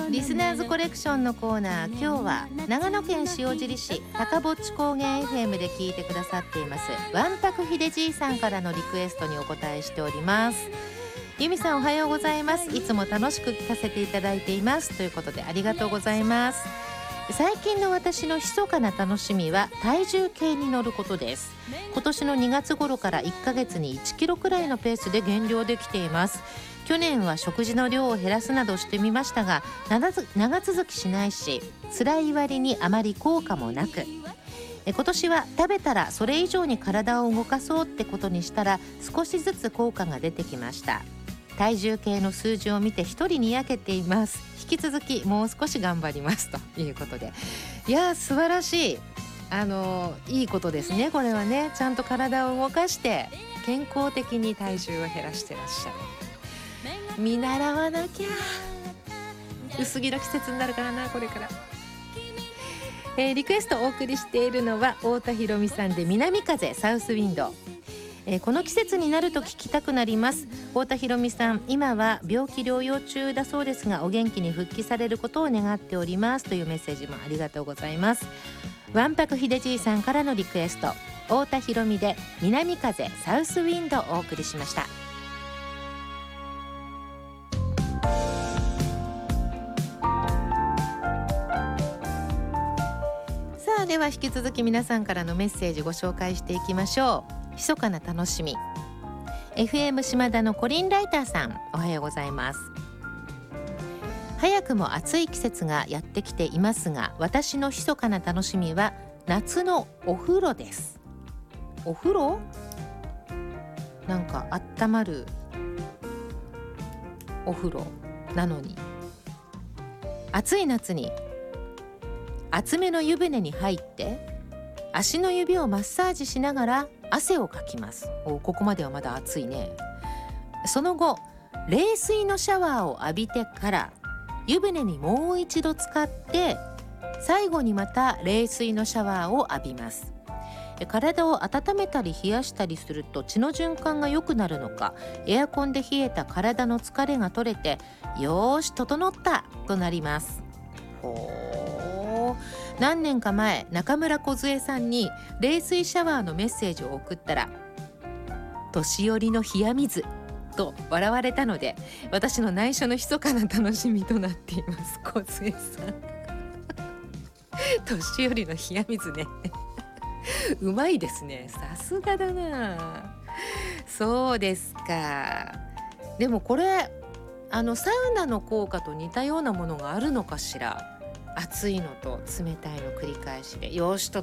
リスナーズコレクションのコーナー、今日は長野県塩尻市高ぼっち高原 FM で聞いてくださっていますわんぱくひでじいさんからのリクエストにお答えしております。由美さんおはようございます。いつも楽しく聞かせていただいていますということでありがとうございます。最近の私の密かな楽しみは体重計に乗ることです。今年の2月頃から1ヶ月に1キロくらいのペースで減量できています。去年は食事の量を減らすなどしてみましたが長続きしないし、辛い割にあまり効果もなく、今年は食べたらそれ以上に体を動かそうってことにしたら少しずつ効果が出てきました。体重計の数字を見て一人にやけています。引き続きもう少し頑張りますということで、いや素晴らしい、いいことですね。これはね、ちゃんと体を動かして健康的に体重を減らしてらっしゃる。見習わなきゃ。薄着の季節になるからなこれから。リクエストをお送りしているのは太田博美さんで南風サウスウィンド。この季節になると聞きたくなります。太田博美さん、今は病気療養中だそうですがお元気に復帰されることを願っておりますというメッセージもありがとうございます。わんぱくひでじいさんからのリクエスト、太田博美で南風サウスウィンドをお送りしました。さあでは引き続き皆さんからのメッセージご紹介していきましょう。密かな楽しみ、 FM 島田のコリンライターさん、おはようございます。早くも暑い季節がやってきていますが、私の密かな楽しみは夏のお風呂です。お風呂？なんか温まるお風呂なのに、暑い夏に厚めの湯船に入って足の指をマッサージしながら汗をかきます。ここまではまだ暑いね。その後冷水のシャワーを浴びてから湯船にもう一度浸かって最後にまた冷水のシャワーを浴びます。体を温めたり冷やしたりすると血の循環が良くなるのか、エアコンで冷えた体の疲れが取れてよーし整ったとなります。何年か前中村梢さんに冷水シャワーのメッセージを送ったら、年寄りの冷や水と笑われたので、私の内緒の密かな楽しみとなっています。梢さん年寄りの冷や水ねうまいですね、さすがだな。そうですか。でもこれサウナの効果と似たようなものがあるのかしら。暑いのと冷たいの繰り返しでよし整